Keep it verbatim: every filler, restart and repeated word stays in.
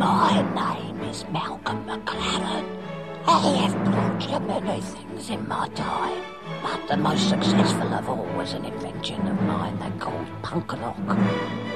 My name is Malcolm McLaren. I have brought many things in my time, but the most successful of all was an invention of mine they called Punk Lock.